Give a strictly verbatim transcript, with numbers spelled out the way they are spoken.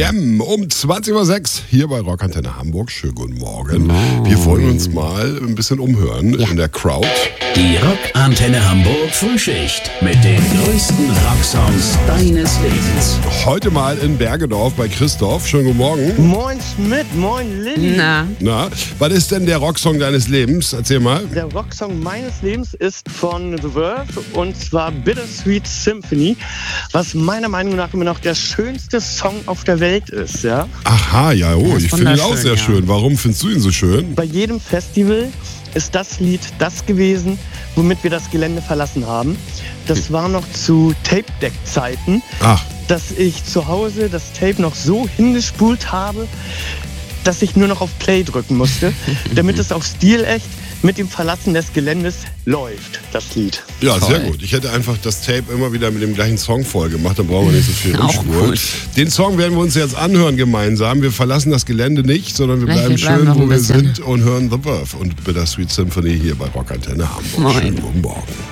M um zwanzig Uhr sechs hier bei Rockantenne Hamburg. Schönen guten Morgen. Moin. Wir wollen uns mal ein bisschen umhören ja. in der Crowd. Die Rockantenne Hamburg Frühschicht mit den größten Rocksongs deines Lebens. Heute mal in Bergedorf bei Christoph. Schönen guten Morgen. Moin Schmidt, moin Lilly. Na. Na, was ist denn der Rocksong deines Lebens? Erzähl mal. Der Rocksong meines Lebens ist von The Verve und zwar Bittersweet Symphony, was meiner Meinung nach immer noch der schönste Song auf der Welt ist. Ja? Aha, ja, oh, ich finde ihn auch sehr ja. schön. Warum findest du ihn so schön? Bei jedem Festival ist das Lied das gewesen, womit wir das Gelände verlassen haben. Das war noch zu Tape-Deck-Zeiten, Ach. dass ich zu Hause das Tape noch so hingespult habe, dass ich nur noch auf Play drücken musste, damit es auch stilecht mit dem Verlassen des Geländes läuft, das Lied. Ja, Toll. Sehr gut. Ich hätte einfach das Tape immer wieder mit dem gleichen Song voll gemacht, dann brauchen wir nicht so viel rumspulen. Den Song werden wir uns jetzt anhören gemeinsam. Wir verlassen das Gelände nicht, sondern wir bleiben, wir bleiben schön, wo wir sind und hören The Verve und Bittersweet Symphony hier bei Rockantenne Hamburg. Moin. Schönen guten Morgen.